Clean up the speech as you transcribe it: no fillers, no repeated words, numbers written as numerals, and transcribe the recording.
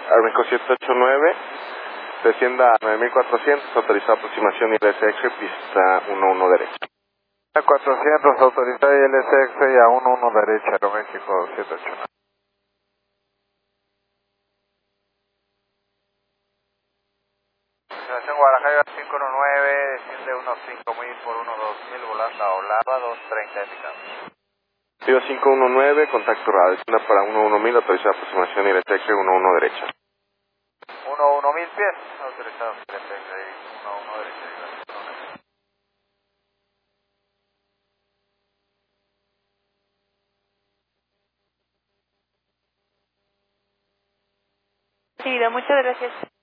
Armico 789, descienda a 9400, autorizado aproximación ILSX, pista 11 derecha. 400, autorizada ILSX y a 11 derecha, Aeroméxico 789. Estación Guadalajara 519, desciende 15.000 por 12000, volando a Olava 230 indicando. Río 519, contacto radio, descienda para 11000, autorizada aproximación ILSX 11 derecha. 11000 pies, autorizado ILSX 11 derecha. Sí, muchas gracias.